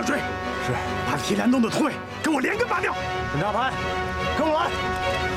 追。 是， 把提篮洞的同伟跟我连根拔掉。 沈大潘，跟我来。